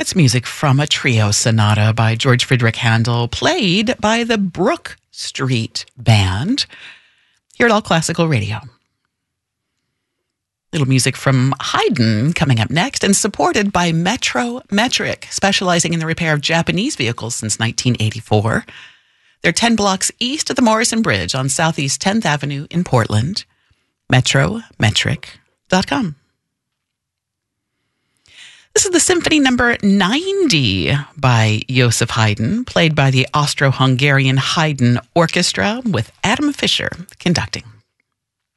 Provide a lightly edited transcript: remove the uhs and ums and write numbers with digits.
That's music from a trio sonata by George Friedrich Handel, played by the Brook Street Band here at All Classical Radio. Little music from Haydn coming up next, and supported by Metro Metric, specializing in the repair of Japanese vehicles since 1984. They're 10 blocks east of the Morrison Bridge on Southeast 10th Avenue in Portland. MetroMetric.com. This is the Symphony number 90 by Joseph Haydn, played by the Austro-Hungarian Haydn Orchestra with Adam Fischer conducting.